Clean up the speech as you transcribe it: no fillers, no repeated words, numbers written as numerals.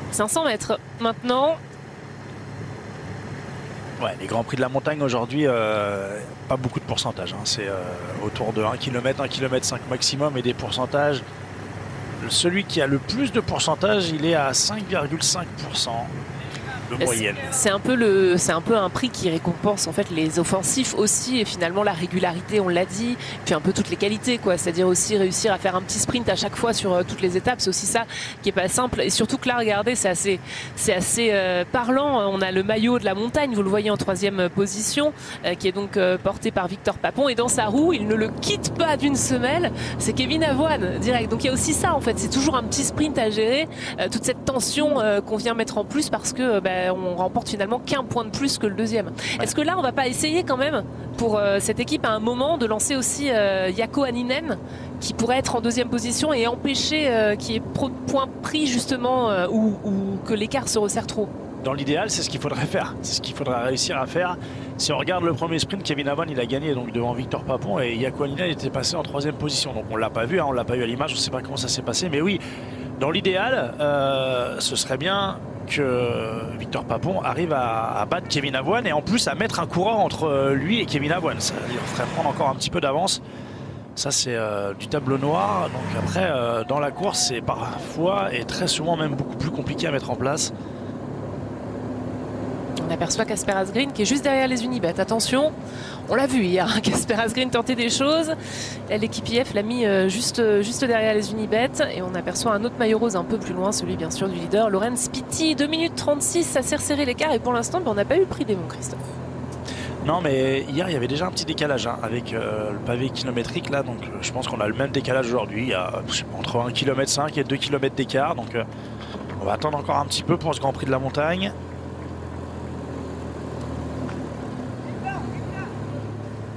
500 mètres maintenant. Ouais, les Grands Prix de la montagne aujourd'hui, pas beaucoup de pourcentage. Hein. C'est autour de 1 km, 1 km 5 maximum et des pourcentages. Celui qui a le plus de pourcentage, il est à 5,5% de moyenne. C'est un peu un prix qui récompense en fait les offensifs aussi et finalement la régularité, on l'a dit, puis un peu toutes les qualités quoi. C'est-à-dire aussi réussir à faire un petit sprint à chaque fois sur toutes les étapes. C'est aussi ça qui est pas simple et surtout que là, regardez, c'est assez parlant. On a le maillot de la montagne, vous le voyez en 3e position, qui est donc porté par Victor Papon et dans sa roue, il ne le quitte pas d'une semelle. C'est Kevin Avoine direct. Donc il y a aussi ça en fait. C'est toujours un petit sprint à gérer, toute cette tension qu'on vient mettre en plus parce que on remporte finalement qu'un point de plus que le deuxième. Ouais. Est-ce que là on va pas essayer quand même pour cette équipe à un moment de lancer aussi Jaakko Hänninen qui pourrait être en 2e position et empêcher qu'il y ait trop de points pris justement ou que l'écart se resserre trop? Dans l'idéal, c'est ce qu'il faudrait faire. C'est ce qu'il faudrait réussir à faire. Si on regarde le premier sprint, Kevin Avoine, il a gagné donc devant Victor Papon et Jaakko Hänninen était passé en 3e position. Donc on l'a pas vu, hein, on l'a pas eu à l'image, on ne sait pas comment ça s'est passé. Mais oui, dans l'idéal, ce serait bien que Victor Papon arrive à battre Kevin Avoine et en plus à mettre un coureur entre lui et Kevin Avoine. Ça lui ferait prendre encore un petit peu d'avance. Ça c'est du tableau noir. Donc après, dans la course, c'est parfois et très souvent même beaucoup plus compliqué à mettre en place. On aperçoit Kasper Asgreen qui est juste derrière les Unibet. Attention, on l'a vu hier, hein, Kasper Asgreen tenter des choses. L'équipe IF l'a mis juste derrière les Unibet. Et on aperçoit un autre maillot rose un peu plus loin, celui bien sûr du leader, Laurens Pitty. 2 minutes 36, ça s'est resserré l'écart. Et pour l'instant, on n'a pas eu le prix des bons, Christophe. Non, mais hier, il y avait déjà un petit décalage hein, avec le pavé kilométrique. Là, donc je pense qu'on a le même décalage aujourd'hui. Il y a entre 1,5 km et 2 km d'écart. Donc on va attendre encore un petit peu pour ce Grand Prix de la montagne.